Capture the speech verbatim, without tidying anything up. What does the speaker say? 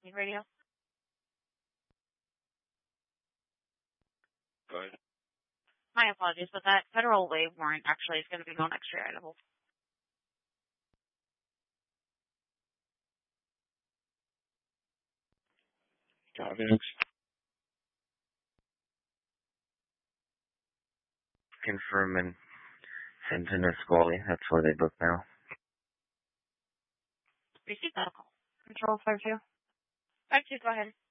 Radio. Go ahead. My apologies, but that federal waive warrant actually is going to be non-extraditable. Copy next. Confirm and send to Nisqually. That's where they book now. Receive that call. Control five two. five two, go ahead.